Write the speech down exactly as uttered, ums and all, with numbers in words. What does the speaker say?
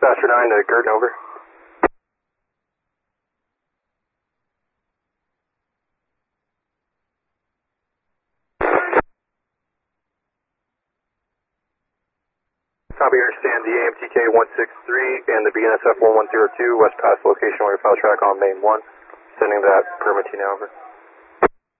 Dispatcher nine to Gurdon, over. Copy, understand the A M T K one six three and the B N S F one one zero two, West Pass location where your file track on main one. Sending that permit to you now, over.